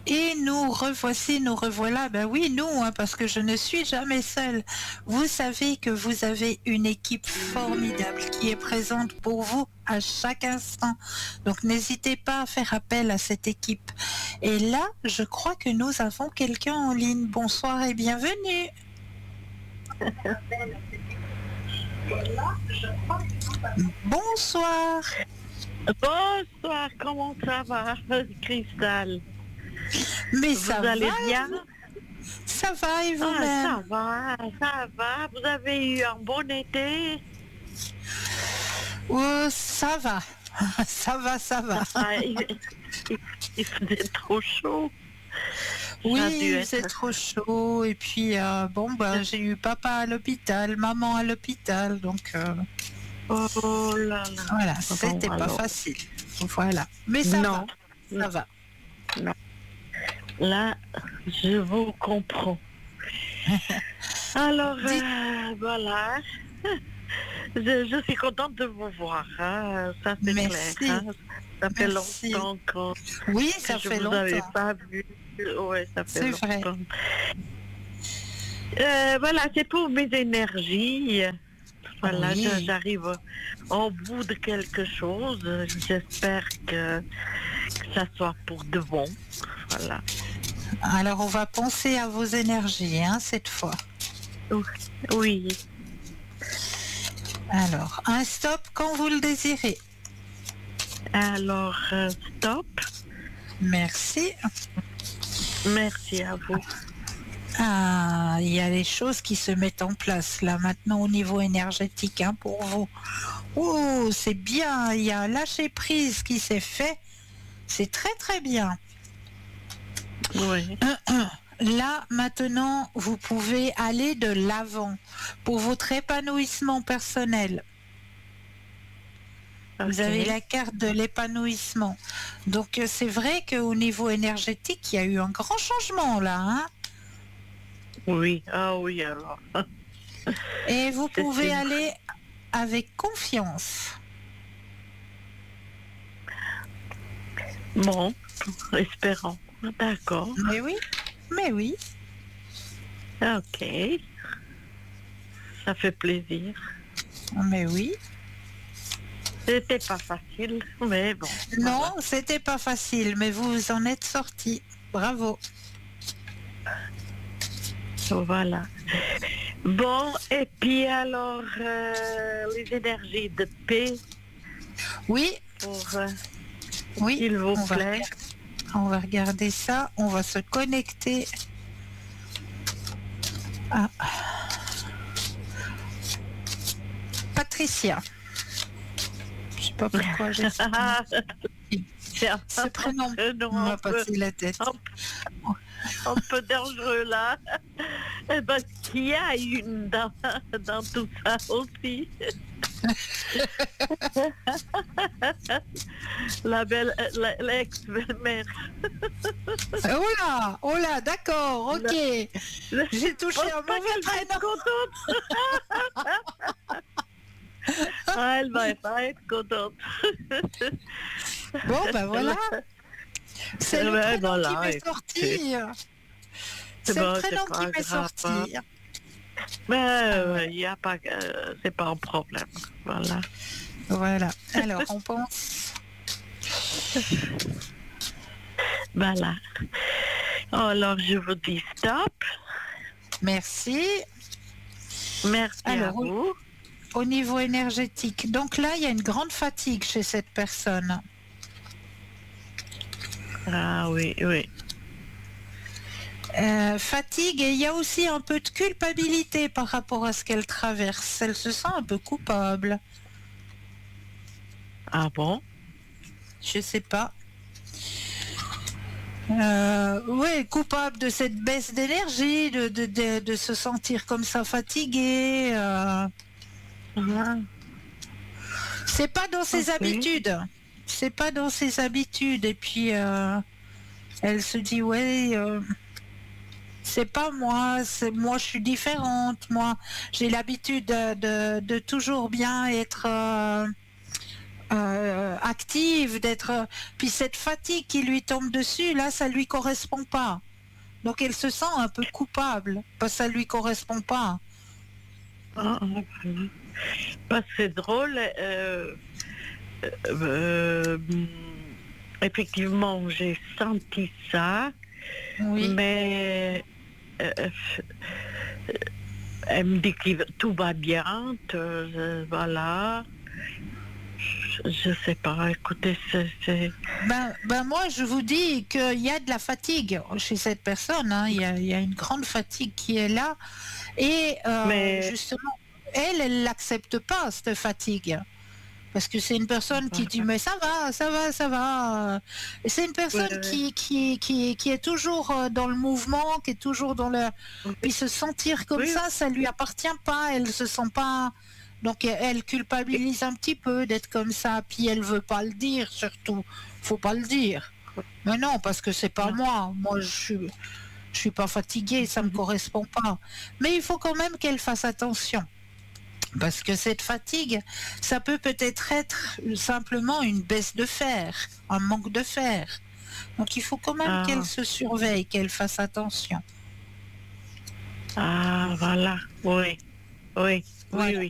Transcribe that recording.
Et nous revoici, nous revoilà. Ben oui, nous, hein, parce que je ne suis jamais seule. Vous savez que vous avez une équipe formidable qui est présente pour vous à chaque instant. Donc n'hésitez pas à faire appel à cette équipe. Et là, je crois que nous avons quelqu'un en ligne. Bonsoir et bienvenue. Bonsoir. Bonsoir, comment ça va, Cristal? Mais Vous ça allez va, bien? ça va et Ah, vous-même? ça va. Vous avez eu un bon été? Oh, ça va. Ça va, ça va. Ah, il faisait trop chaud. Oui, Ça a dû c'est être. trop chaud. Et puis, j'ai eu papa à l'hôpital, maman à l'hôpital. Donc, Oh là là. voilà, Bon, c'était pas alors. facile. Voilà. Mais ça Non, va. Ça va. non. Là, je vous comprends. Alors, voilà. Je suis contente de vous voir. Hein. Ça, c'est clair. Merci. Hein. Ça fait Merci. longtemps Oui, que ça je fait vous avais longtemps. pas vu. Ouais, ça fait C'est longtemps. vrai. Voilà, c'est pour mes énergies. Voilà, Oui. j'arrive au bout de quelque chose. J'espère que ça soit pour de bon. Voilà. Alors, on va penser à vos énergies, hein, cette fois. Oui. Alors, un stop quand vous le désirez. Alors, stop. Merci. Merci à vous. Ah, il y a des choses qui se mettent en place là maintenant au niveau énergétique, hein, pour vous. Oh, c'est bien, il y a un lâcher prise qui s'est fait. C'est très très bien. Oui. Là maintenant, vous pouvez aller de l'avant pour votre épanouissement personnel. Vous Ok. avez la carte de l'épanouissement. Donc c'est vrai qu'au niveau énergétique, il y a eu un grand changement là, hein. Oui. Ah oui, alors. Et vous C'est pouvez sûr. aller avec confiance. Bon, espérons. D'accord. Mais oui, mais oui. Ok. Ça fait plaisir. Mais oui. C'était pas facile, mais bon. Non, Voilà. c'était pas facile, mais vous en êtes sorti. Bravo. Voilà. Bon, et puis alors, les énergies de paix Oui, pour, oui. s'il vous plaît. On va regarder ça. On va se connecter. Ah. Patricia. Je sais pas pourquoi j'ai ce prénom m'a passé la tête. Un peu dangereux là. Parce qu'il y a une dans tout ça aussi. L'ex-belle-mère. Oh là, d'accord, ok. J'ai touché un mauvais prénom. Ah, elle va pas être contente. Bon, ben voilà. C'est le prénom qui m'est sorti. C'est le prénom qui m'est sorti. Mais il y a pas, c'est pas un problème. Voilà. Voilà. Alors, on pense. Voilà. Alors, je vous dis stop. Merci. Merci Alors, à vous. Au niveau énergétique. Donc là, il y a une grande fatigue chez cette personne. Ah oui, oui. Fatigue et il y a aussi un peu de culpabilité par rapport à ce qu'elle traverse. Elle se sent un peu coupable. Ah bon? Je sais pas. Ouais, coupable de cette baisse d'énergie, de se sentir comme ça fatigué. C'est pas dans ses habitudes. C'est pas dans ses habitudes. Et puis, elle se dit, ouais, c'est pas moi, moi je suis différente. Moi, j'ai l'habitude de toujours bien être active, d'être. Puis cette fatigue qui lui tombe dessus, là, ça lui correspond pas. Donc elle se sent un peu coupable parce que ça lui correspond pas. Ah, parce que c'est drôle. Euh, effectivement, j'ai senti ça, Oui. mais elle me dit que tout va bien, voilà. Je sais pas, écoutez, c'est... Ben moi, je vous dis qu'il y a de la fatigue chez cette personne. Hein. Il y a une grande fatigue qui est là. Et Mais justement, elle l'accepte pas, cette fatigue. Parce que c'est une personne qui dit mais ça va, ça va, ça va. Et c'est une personne qui est toujours dans le mouvement, qui est toujours dans le... Puis se sentir comme oui, ça lui appartient pas. Elle se sent pas... Donc elle culpabilise un petit peu d'être comme ça. Puis elle veut pas le dire surtout. Faut pas le dire. Mais non, parce que c'est pas moi. Moi je suis pas fatiguée, ça me correspond pas. Mais il faut quand même qu'elle fasse attention. Parce que cette fatigue, ça peut-être être simplement une baisse de fer, un manque de fer. Donc il faut quand même qu'elle se surveille, qu'elle fasse attention. voilà, oui, oui, Voilà. oui,